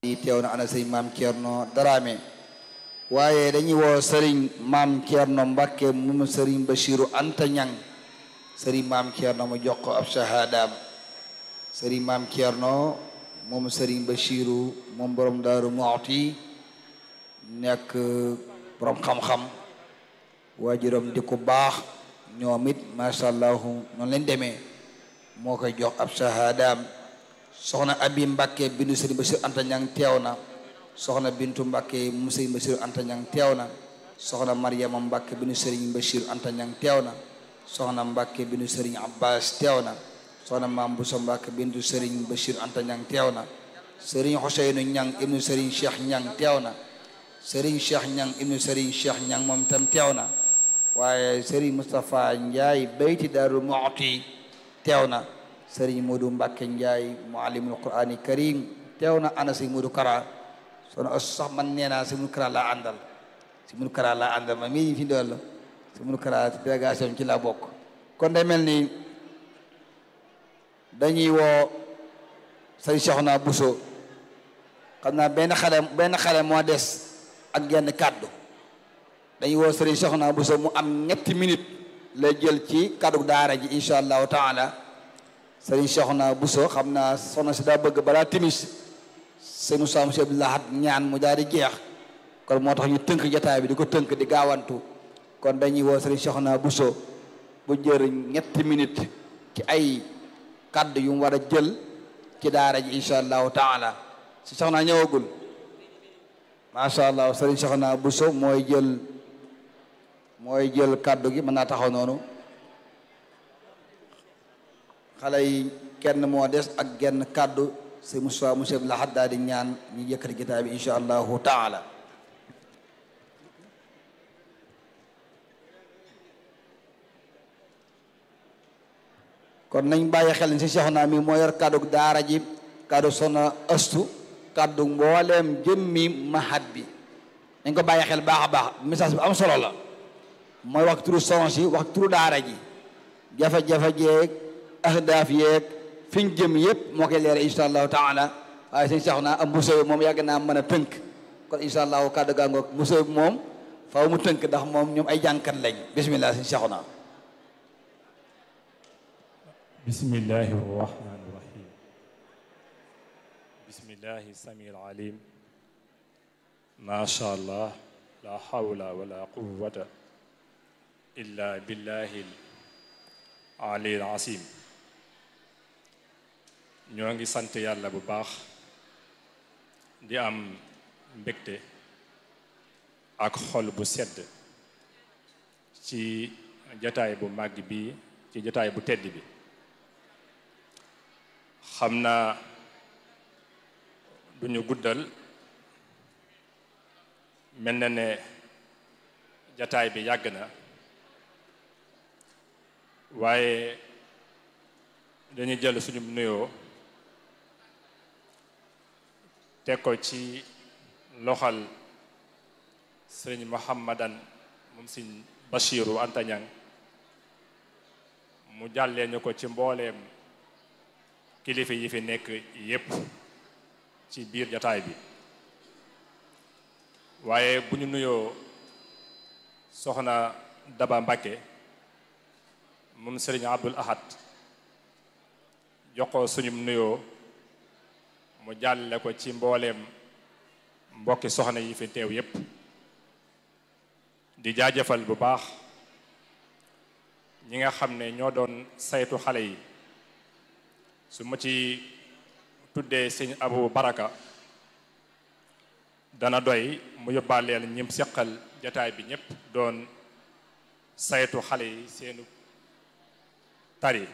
yi teew na ana sëriñ maam Thierno Dramé waaye dañuy woo sëriñ maam Thierno Mbakke mu sëriñ Bachiru Anta Ñang sëriñ maam Thierno mu jox ko ab shahadaam sëriñ maam Thierno moom sëriñ Bachiru moom borom Daaru Muxti nekk borom xam-xam waajuram di ko baax ñoom it macha allah noonu lañ demee moo koy jox ab shahadaam soxna Abi Mbàkke bindu sëriñ Bachir Anta Ñang teew na soxna Bintu Mbàkke mu sëriñ Bachir Anta Ñang teew na soxna Maryama Mbàkke bindu sëriñ Bachir Anta Ñang teew na soxna Mbàkke bindu sëriñ Abbas teew na soxna Maam Buso Mbàkke bindu sëriñ Bachir Anta Ñang teew na sëriñ Xuseynu Ñang ibnu sëriñ Cheikh Ñang teew na sëriñ Cheikh Ñang ibnu sëriñ Cheikh Ñang moom itam teew na waaye sëriñ Moustapha Njaay bayti Daaru Muxti teew na sëriñ Modou Mbacke Ndiaye muallimul Qur'ani Karim teew na ana sëriñ Modou Kara sono sax man nee naa sëriñ Modou Kara laa àndal ma mii fi dool la sëriñ Modou Kara délégation ci laa bokk kon day mel ni dañuy woo sëriñ Cheikhouna Bousso xam naa benn xale moo des ak genn kàddu dañuy woo sëriñ Cheikhouna Bousso mu am ñetti minutes lay jël ci kàddu daara ji insha allahu taala sëriñ Cheikhouna Bousso xam naa soxna si daa bëgg balaa timis sëñ Moussa Monsieur Abdoulahat ñaan mu daal di jeex kon moo tax ñu tënk jotaay bi di ko tënk di gaawantu kon dañuy woo sëriñ Cheikhouna Bousso bu jër ñetti minutes ci ay kaddu yu mu war a jël ci daara ji insha allahu taala si soxna ñëwagul macha allah sëriñ Cheikhouna Bousso mooy jël kaddu gi mën naa taxaw noonu xale yi kenn moo des ak genn kàddu si Moussa Monsieur Abdoulahat daal di ñaan ñu yëkkati jotaay bi insha allahu taala kon nañ bàyyi xel si Cheikhouna mi moo yor kàddu daara ji kàddu Soxna Astu kàddu mbooleem jëmmi mahad bi nañ ko bàyyi xel baax a baax message bi am solo la mooy wax turu soxna si wax turu daara ji jafe-jafe jeeg ahdaaf yeeg fi ñu jëm yëpp moo koy leer insha allahu taala waaye sëñ Cheikhouna am Bousso moom yàgg naa mën a tënk kon insha allahu kàddu gaa ngoog Bousso moom faaw mu tënk ndax moom ñoom ay jànkat lañ bismillah sëñ Cheikhouna bismillahi rahmani rahim bismillahi samiil alim ma sha allah la hawla wala quwwata illa billahi alil asim ñoo ngi sant yàlla bu baax di am mbégte ak xol bu sedd ci jataay bu màgg bi ci jataay bu tedd bi xam naa duñu guddal mel na ne jataay bi yàgg na waaye dañuy jël suñu nuyoo teg ko ci loxal sëriñ Mouhamadan moom sëriñ Bachiru Anta Ñang mu jàllee ñu ko ci mbooleem kilifa yi fi nekk yépp ci biir jataay bi waaye bu ñu nuyoo soxna Daba Mbàkke moom sëriñ Abdul Ahad jox ko suñu nuyoo mu jàlle ko ci mbooleem mbokki soxna yi fi teew yépp di jaajëfal bu baax ñi nga xam ne ñoo doon saytu xale yi su ma ci tuddee sëñ Abu Baraka dana doy mu yóbbaaleel ñim seqal jataay bi ñépp doon saytu xale yi seenu tari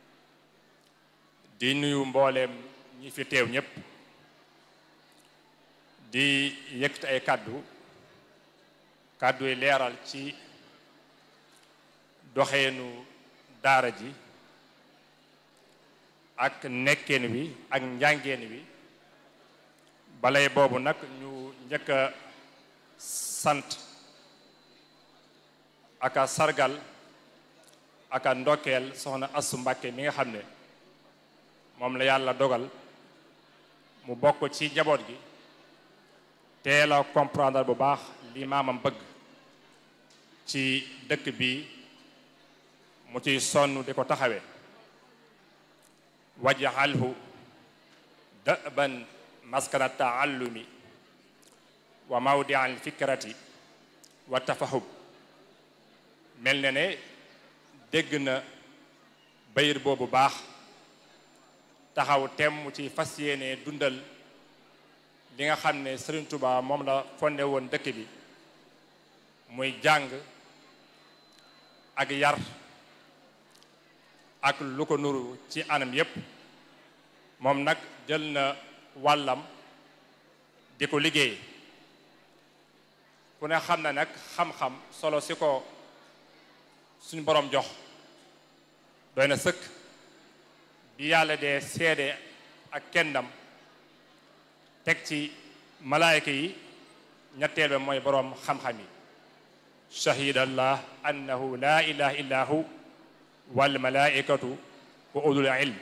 di nuyu mbooleem ñi fi teew ñépp di yëkkati ay kàddu yi leeral ci doxeenu daara ji ak nekkeen wi ak njàngeen wi balay boobu nag ñu njëkk a sant ak a sargal ak a ndokkeel soxna Astu Mbàkke mi nga xam ne moom la yàlla dogal mu bokk ci njaboot gi teel a comprendre bu baax li maamam bëgg ci dëkk bi mu ciy sonn di ko taxawee wajaxalhu da'ban maskana taallumi wa mawdia al fikrati wa tafahum mel na ne dégg na bayir boobu baax taxaw temm ci fas yéene dundal li nga xam ne Serigne Touba moom la fondé woon dëkk bi muy jàng ak yar ak lu ko nuru ci anam yépp moom nag jël na wàllam di ko liggéey ku ne xam na nag xam-xam solo si ko suñu borom jox doy na sëkk bi yàlla dee seede ak kennam teg ci malaayika yi ñetteel ba mooy boroom xam-xam yi shahidallah annahu la ilaha illa hu wal malaikatu wa ulul ilm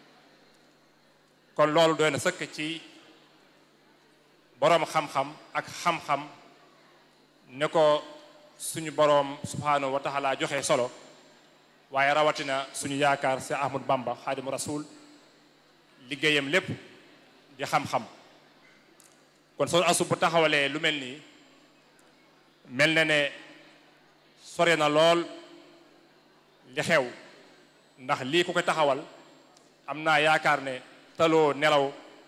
kon loolu doy na sëkk ci boroom xam-xam ak xam-xam ne ko suñu boroom subhanahu wa taala joxe solo waaye rawatina suñu yaakaar si Ahmadu Bamba xaadimu rasul liggéeyam lépp di xam-xam kon Soxna Astou bu taxawalee lu mel nii mel na ne sore na lool li xew ndax lii ku ko taxawal am naa yaakaar ne taloo nelaw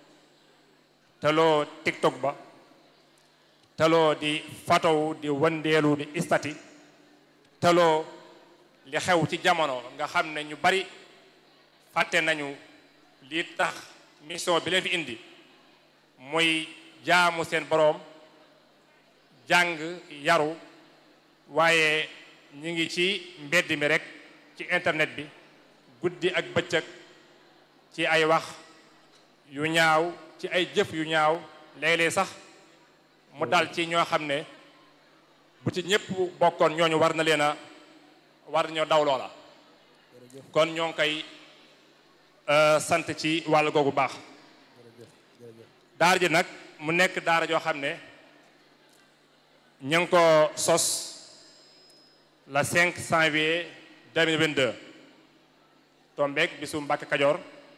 taloo TikTok ba taloo di fatow di wandeelu di istati taloo li xew ci jamono nga xam ne ñu bari fàtte nañu lii tax mission bi leen fi indi muy jaamu seen boroom jàng yaru waaye ñu ngi ci mbedd mi rek ci internet bi guddi ak bëccëg ci ay wax yu ñaaw ci ay jëf yu ñaaw léeg-léeg sax mu dal ci ñoo xam ne bu ci ñëpp bokkoon ñooñu war na leen a war ñoo daw loola kon ñoo ngi koy sant ci wàll googu baax daara ji nag mu nekk daara joo xam ne ñu ngi ko sos le 5 janvier 2022 tombeek bisu Mbàkke Kajoor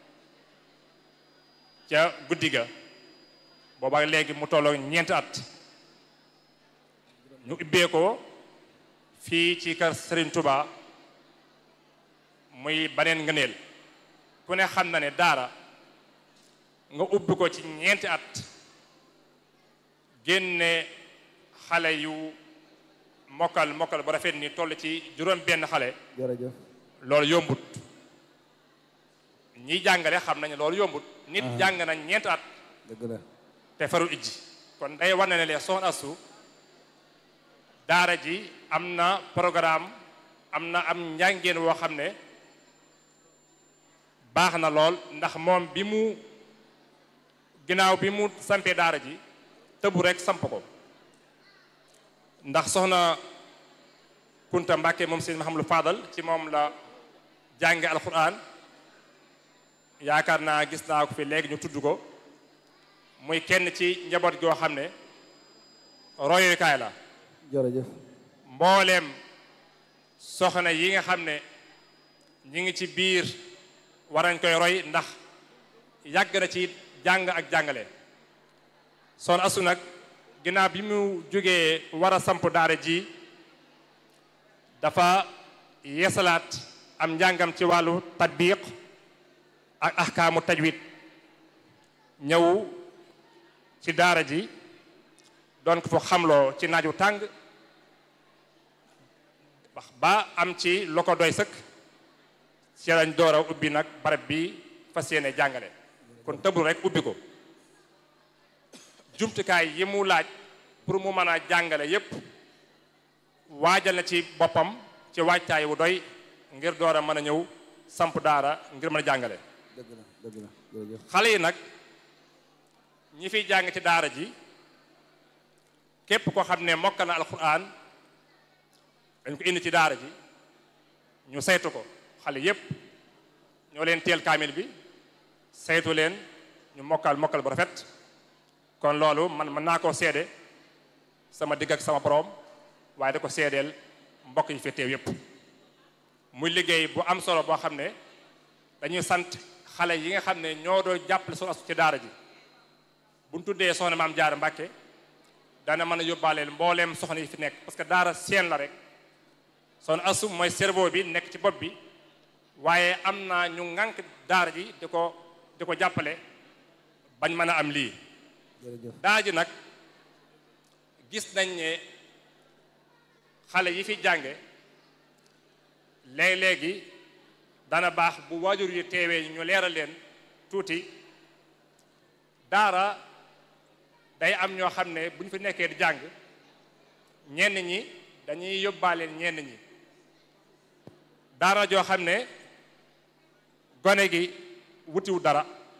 ca guddi ga booba léegi mu tolloo ñeenti at ñu ubbee ko fii ci kër Serigne Touba muy baneen ngëneel ku ne xam na ne daara nga ubbi ko ci ñeenti at génne xale yu mokkal bu rafet ni toll ci juróom benn xale jërëjëf loolu yombut ñiy jàngale xam nañu loolu yombut nit jàng nañ ñeenti at dëgg la te farul ijji kon day war na ne lee Soxna Astou daara ji am na programme am na am njàngeen woo xam ne baax na lool ndax moom bi mu ginnaaw bi mu sampee daara ji tëbu rek samp ko ndax soxna Kunta Mbàkke moom sëñ Mahamadou Fadal ci moom la jànge alquran yaakaar naa gis naa ko fi léegi ñu tudd ko muy kenn ci njaboot goo xam ne royukaay la jërëjëf mbooleem soxna yi nga xam ne ñi ngi ci biir war nañ koy roy ndax yàgg na ci jàng ak jàngale Soxna Astou nag ginnaaw bi mu jógee war a samp daara ji dafa yeesalaat am njàngam ci wàllu tatbiq ak ahkaamu tajwid ñëw ci daara ji doon ko fa xamloo ci naaju tàng ba am ci lu ko doy sëkk ci lañ door a ubbi nag barab bi fas yéene jàngale kon tëbul rek ubbi ko jumtukaay yi mu laaj pour mu mën a jàngale yépp waajal na ci boppam ci waajtaay wu doy ngir door a mën a ñëw samp daara ngir mën a jàngale dëgg la jërëjëf xale yi nag ñi fiy jàng ci daara ji képp koo xam ne mokk na alquran dañ ko indi ci daara ji ñu saytu ko xale yépp ñoo leen teel kaamil bi saytu leen ñu mokkal bu rafet kon loolu man mën naa koo seede sama digg ak sama borom waaye da ko seedeel mbokk yi fi teew yépp muy liggéey bu am solo boo xam ne dañuy sant xale yi nga xam ne ñoo doon jàppale Soxna Astou ci daara ji bu ñu tuddee soxna Maam Jaara Mbàkke dana mën a yóbbaaleel mbooleem soxna yi fi nekk parce que daara seen la rek Soxna Astou mooy cerveau bi nekk ci bopp bi waaye am na ñu ŋànk daara ji di ko jàppale bañ mën a am lii daara ji nag gis nañ ne xale yi fi jànge léeg-léegi dana baax bu waajur yi teewee ñu leeral leen tuuti daara day am ñoo xam ne bu ñu fi nekkee di jàng ñenn ñi dañuy yóbbaaleel ñenn ñi daara joo xam ne gone gi wutiwu dara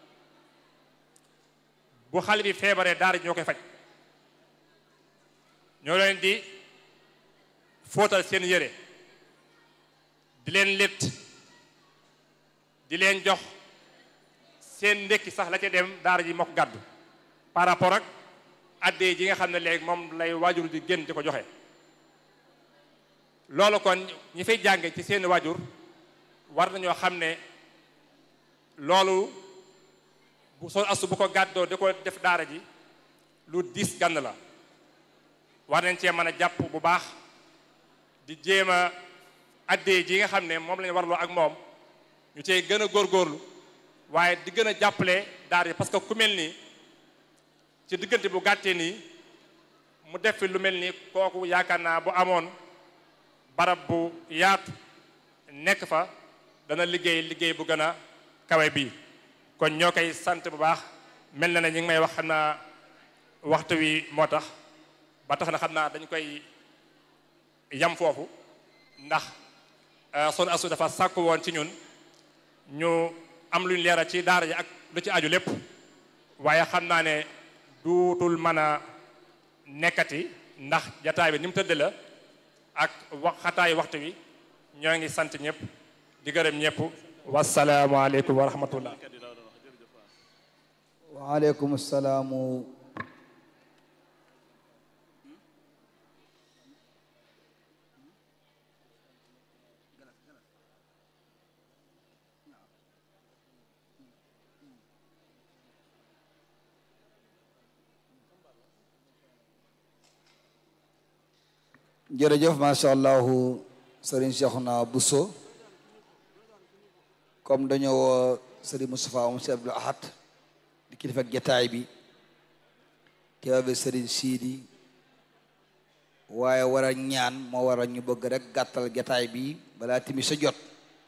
bu xale bi feebaree daara ji ñoo koy faj ñoo leen di fóotal seen yére di leen létt di leen jox seen ndekki sax la ca dem daara ji moo ko gàddu par rapport ak addee ji nga xam ne léegi moom lay waajur di génn di ko joxe loolu kon ñi fay jànge ci seen waajur war nañoo xam ne loolu bu Soxna Astou bu ko gàddoo di ko def daara ji lu diis gann la war nañ cee mën a jàpp bu baax di jéem a addee ji nga xam ne moom lañu warloo ak moom ñu cey gën a góorgóorlu waaye di gën a jàppale daara ji parce que ku mel nii ci diggante bu gàttee nii mu def fi lu mel nii kooku yaakaar naa bu amoon barab bu yaatu nekk fa dana liggéey bu gën a kawe bii kon ñoo koy sant bu baax mel na ne ñu ngi may wax xam naa waxtu wi moo tax ba tax na xam naa dañ koy yam foofu ndax Soxna Astou dafa sàkku woon ci ñun ñu am luñ leeral ci daara ji ak lu ci aju lépp waaye xam naa ne duutul mën a nekkati ndax jataay bi ni mu tëdd la ak xataayu waxtu wi ñoo ngi sant ñëpp di gërëm ñëpp wasalaamualeykum wa rahmatullah waaleykum salaamu jërëjëf macha allahu sëriñ Cheikhouna Bousso comme dañoo woo sëriñ Moustapha Monsieur Abdou Ahad di kilifa ak jataay bi teewe sëriñ Sidi waaye war a ñaan moo war a ñu bëgg rek gàttal jataay bi balaa timi sa jot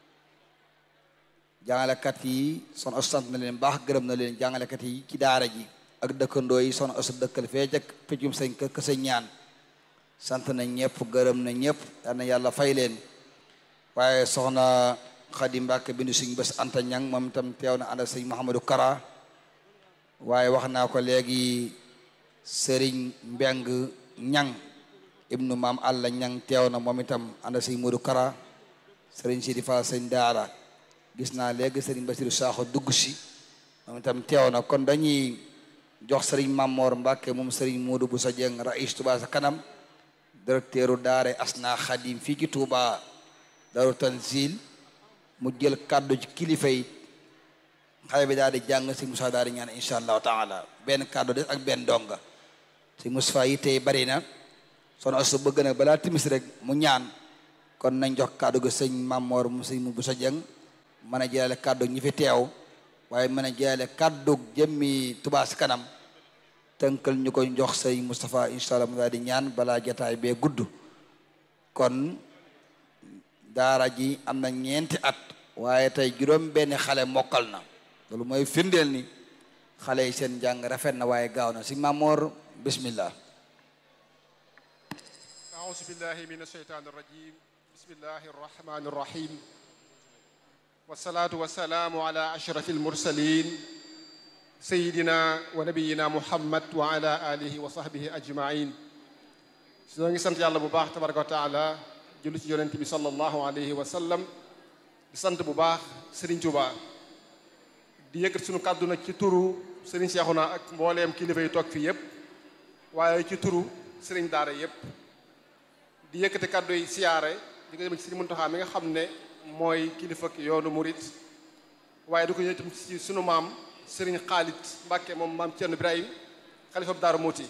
jàngalekat yi Soxna Astou sant na leen baax gërëm na leen jàngalekat yi ci daara ji ak dëkkandoo yi Soxna Astou dëkkal fee ca pëccum sañ kër sa ñaan sant na ñëpp gërëm na ñëpp yal na yàlla fay leen waaye soxna Xadi Mbàkke bindu suñ bés Anta Ñang moom itam teew na ànd ak sëñ Mouhamadou Kara waaye wax naa ko léegi sëriñ Mbeng Ñang ibnu maam Alla Ñang teew na moom itam ànd ak sëñ Modou Kara sëriñ Sidi Fall sëñ Daara gis naa léegi sëriñ Basiru Saaxo dugg si moom itam teew na kon dañuy jox sëriñ Mamor Mbàkke moom sëriñ Modou Bousso Dieng rais Touba sa kanam directeuru daare Asna Xadim fii ci Touba Daaru Tanzil mu jël kàddu ci kilifa yi xale bi daal di jàng si Moussa daal di ñaan insha allahu taala benn kàddu des ak benn donga si Moussa yi tey bari na Soxna Astou bëgg na balaa timis rek mu ñaan kon nañ jox kàddu gi sëñ Mamor mu sëñ mu Bousso Dieng mën a jëlale kàddu ñi fi teew waaye mën a jëlale kàddu jëmmi Touba si kanam tënkal ñu ko jox sëñ Moustapha incha allah mu daal di ñaan balaa jataay bee gudd kon daara ji am na ñeenti at waaye tey juróom benn xale mokkal na loolu mooy firndeel ni xale yi seen jàng rafet na waaye gaaw na si Mamoor bismillah أعوذ بالله من الشيطان الرجيم بسم الله الرحمن الرحيم والصلاة والسلام على أشرف المرسلين سيدنا ونبينا محمد وعلى آله وصحبه أجمعين سنو ngi sant yàlla bu baax tabaraka wa taala julli ci yonent bi sallallahu alayhi wa sallam di sant bu baax Serigne Touba di yëkkat sunu kàddu nag ci turu sëriñ Seexuna ak mbooleem kilifa yi toog fii yëpp waaye ci turu sëriñ daara yëpp di yëkkati kàddu yi siyaare di ko jëm ci sëriñ Muntaxa mi nga xam ne mooy kilifa ak yoonu murit waaye di ko ñëw itam ci sunu maam sëriñ Xaalit Mbàkke moom maam Cerno Ibrahim xalifa bu Daaru Muuti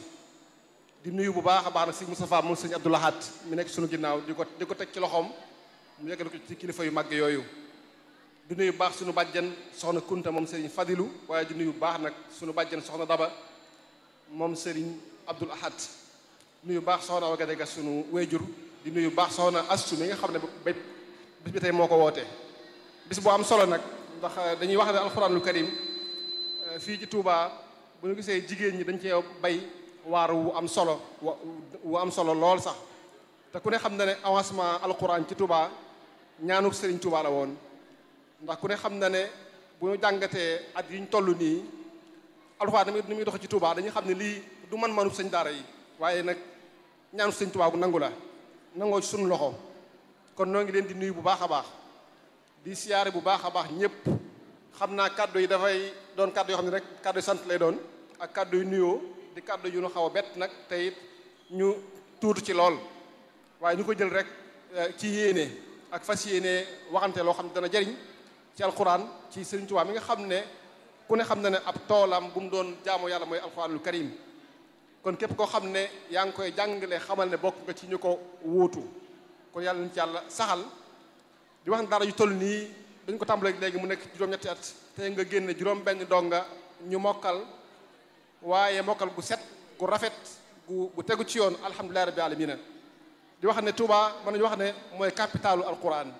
di nuyu bu baax a baax nag sëriñ Moustapha moom sëriñ Abdou Lahad mi nekk sunu ginnaaw di ko teg ci loxoom mu yëkkati ko ci kilifa yu mag yooyu di nuyu bu baax sunu bàjjan soxna Kunta moom sëriñ Fadilu waaye di nuyu bu baax nag sunu bàjjan soxna Daba moom sëriñ Abdul Ahad nuyu baax soxna Awa Gadega sunu wéyjur di nuyu baax soxna Astu mi nga xam ne ba bis bi tey moo ko woote bis bu am solo nag ndax dañuy wax ne alxuraanul karim fii ci Touba bu ñu gisee jigéen ñi dañ cee bay waar wu am solo wu am solo lool sax te ku ne xam na ne avancement alxuraan ci Touba ñaanu Serigne Touba la woon ndax ku ne xam na ne bu ñu jàngatee at yi ñu toll nii alxuraan ni muy dox ci Touba dañuy xam ne lii du man-manu sëñ daara yi waaye nag ñaanu Serigne Touba bu nangu la nangoo ci sunu loxo kon noo ngi leen di nuyu bu baax a baax di siyaare bu baax a baax ñëpp xam naa kàddu yi dafay doon kàddu yoo xam ne rek kàddu yu sant lay doon ak kàddu yu nuyoo di kàddu yu ñu xaw a bett nag te it ñu tuutu ci lool waaye ñu ko jël rek ci yéene ak fas yéene waxante loo xam ne dana jariñ ci alxuraan ci Sëriñ Tuubaa mi nga xam ne ku ne xam na ne ab toolam bu mu doon jaamu yàlla mooy alxuraanul karim kon képp koo xam ne yaa ngi koy jàngale xamal ne bokk nga ci ñu ko wuutu kon yàlla nañu ci yàlla saxal di wax ne dara yu toll nii dañ ko tàmbalee léegi mu nekk juróom-ñetti at te nga génne juróom-benn donga ñu mokkal waaye mokkal gu set gu rafet gu tegu ci yoon alhamdulillahi rabbil alamina di wax ne Touba mën nañu wax ne mooy capitalu alquran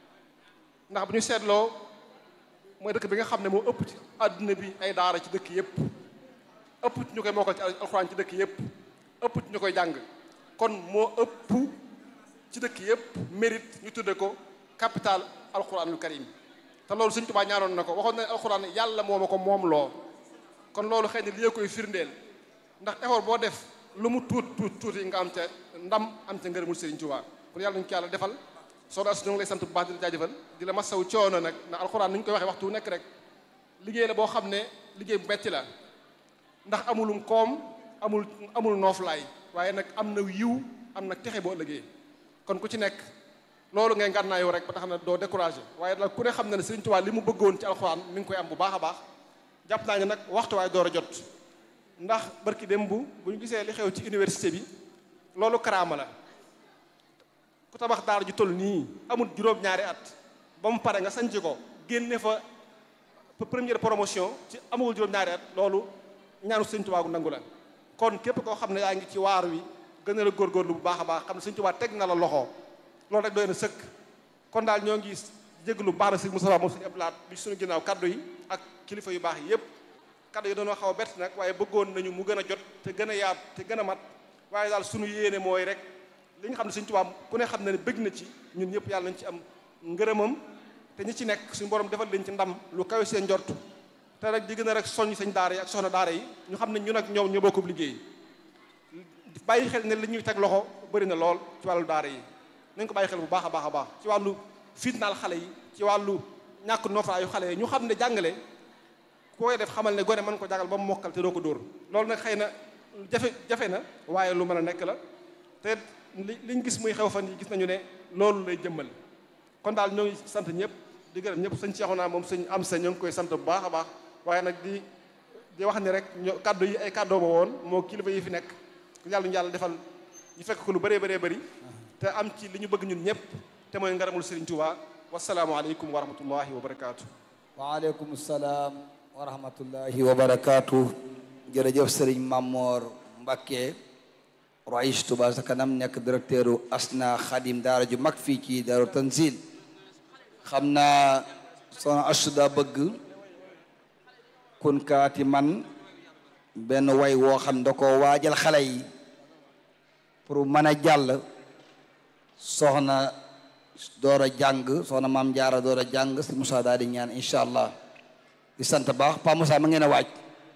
ndax bu ñu seetloo mooy dëkk bi nga xam ne moo ëpp ci àdduna bi ay daara ci dëkk yëpp ëpp ci ñu koy mokkal ci alquran ci dëkk yëpp ëpp ci ñu koy jàng kon moo ëpp ci dëkk yëpp mérite ñu tudde ko capital alquranul karim te loolu Sëñ Tuubaa ñaanoon na ko waxoon na ne alquran yàlla moo ma ko moom loo kon loolu xëy na li koy firndeel ndax effort boo def lu mu tuuti nga am ca ndam am ca ngërëmul Sëriñ Tuubaa kon yàlla nañu ci yàlla defal soo daa su ñu ngi lay sant bu baax di la jaajëfal di la masawu coono nag ndax alquran ni ñu koy waxee waxtu nekk rek liggéey la boo xam ne liggéey bu metti la ndax amulum koom amul nooflaay waaye nag am na yiw am na texe boo ëllëgee kon ku ci nekk loolu ngay ngànnaayoo rek ba tax na doo découragé waaye nag ku ne xam na ne Sëriñ Tuubaa li mu bëggoon ci alxuraan mi ngi koy am bu baax a baax jàpp naa ne nag waxtu waay door a jot ndax barki démb bu ñu gisee li xew ci université bi loolu karaama la ku tabax daara ju toll nii amul juróom-ñaari at ba mu pare nga sanc ko génne fa première promotion ci amul juróom-ñaari at loolu ñaanu Sëriñ Tuubaa gu nangu la kon képp koo xam ne yaa ngi ci waar wi gën a la góorgóorlu bu baax a baax xam ne Sëriñ Tuubaa teg na la loxo loolu rek doy na sëkk kon daal ñoo ngi jégalu bu baax na Sëriñ Moustapha moom Sëriñ Abdou Lahad bi suñu ginnaaw kaddu yi ak kilifa yu baax yi yëpp kaddu yi dañoo xaw a bett nag waaye bëggoon nañu mu gën a jot te gën a yaat te gën a mat waaye daal suñu yéene mooy rek li nga xam ne Sëriñ Tuubaa ku ne xam ne bëgg na ci ñun ñëpp yàlla nañ ci am ngërëmam te ñi ci nekk suñu borom defal leen ci ndam lu kawe seen njort te rek di gën a rek soññ sañ daara yi ak soxna daara yi ñu xam ne ñun ak ñoom ñoo bokkub liggéey bàyyi xel ne li ñuy teg loxo bëri na lool ci wàllu daara yi nañ ko bàyyi xel bu baax a baax a baax ci wàllu fitnaal xale yi ci wàllu ñàkk nooflaayu xale yi ñu xam ne jàngale ku koy def xamal ne gone mën ko jàngal ba mu mokkal te doo ko dóor loolu nag xëy na jafe na waaye lu mën a nekk la te liñ gis muy xew fan yi gis nañu ne loolu lay jëmmal kon daal ñoo ngi sant ñëpp di gërëm ñëpp sëñ Seexuna moom sëñ am sa ñoo ngi koy sant bu baax a baax waaye nag di wax ni rek kaddu yi ay kaddoo ma woon moo kilifa yi fi nekk yàlla ñu yàlla defal ñu fekk ko lu bëree bëri te am ci li ñu bëgg ñun ñëpp te mooy ngaramul Sëriñ Tuubaa wasalaamu aleykum wa rahmatullahi wa barakaatu. waaleykum salaam wa rahmatullahi wa barakaatu. jërëjëf Sëriñ Mamor Mbakke Rais Touba sa kanam nekk directeur Asna Khadim daara ju mag fii ci Daaru Tanzil xam naa soxna Astu daa bëgg kun kaati man benn way woo xam da ko waajal xale yi pour mën a jàll soxna door a jàng soxna maam jaara door a jàng si Moussa daal di ñaan incha allah di sant baax Pa Moussa ma ngeen a waaj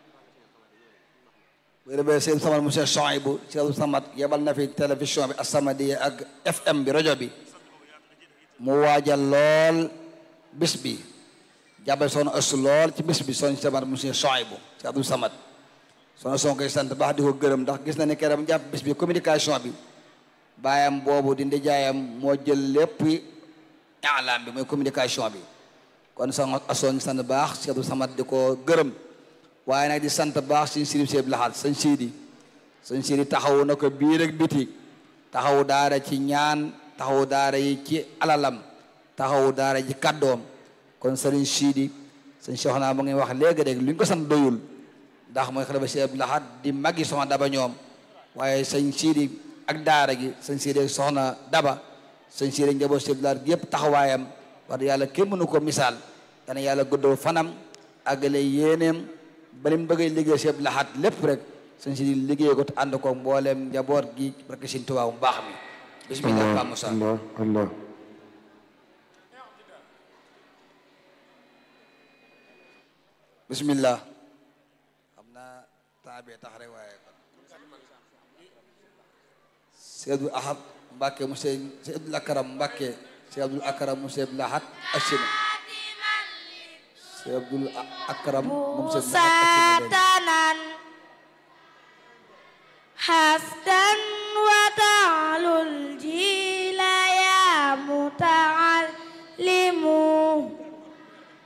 bu dee seen samat monsieur Chouaïbou ci samat yebal na fi télévision bi As-Samadiyya ak FM bi rajo bi mu waajal lool bis bi jàppale soxna Astou lool ci bés bi soxna Samad monsieur Souhaïbou ci Abdou Samad soxna Sow koy sant baax di ko gërëm ndax gis na ne keroog mu jàpp bés bi communication bi baayam boobu di ndijaayam moo jël lépp i'laam bi mooy communication bi kon soxna Astou ñu sant baax ci Abdou Samad di ko gërëm waaye nag di sant baax suñu sirif Sëñ Lahat sëñ Sidi taxawu na ko biir ak biti taxawu daara ci ñaan taxawu daara yi ci alalam taxawu daara ji kàddoom kon sëriñ Sidi sëñ Soxna mu ngi wax léegi rek lu ñu ko sant doyul ndax mooy xale ba Sëñ Lahat di magi soxna Daba ñoom waaye sëñ Sidi ak daara gi sëñ Sidi ak soxna Daba sëñ Sidi njaboot Sëñ Lahat yëpp taxawaayam wax yàlla kenn mënu ko misaal dana yàlla guddal fanam àggale yéeneem ba lim bëggee liggéey Sëñ Lahat lépp rek sëñ Sidi liggéey ko te ànd ko mbooleem njaboot gi barke Sëñ Tuubaa mu baax mi bismillah Pa Moussa Allah bismillah xam naa temps bee tax rek waaye Seydou Ahad Mbacke mu Seydou Akaram Mbacke Seydou Akaram mu Seydou Lahat Achina Seydou Akaram mu Seydou Lahat Achina